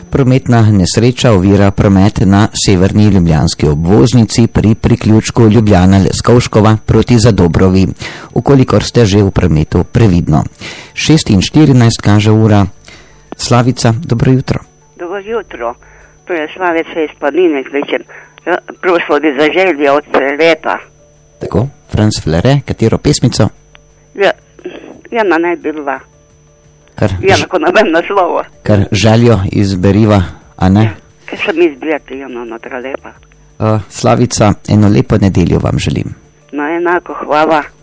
Prometna nesreča ovira promet na severni ljubljanski obvoznici pri priključku Ljubljana-Leskovškova proti Zadobrovi. Ukolikor ste že v prometu, previdno. 6:14 kaže ura. Slavica, dobro jutro. Dobro jutro. To je Slavica iz Planine, kličem. Prošlo bi za želje od Fleta. Tako, Franz Flere, katero pesmico? Ena naj bi bila. Ena, ko ne vem naslova. Kar željo izberiva, a ne? Ja, ker sem izbirati ena notra lepa. Slavica, eno lepo nedeljo vam želim. No, enako, hvala.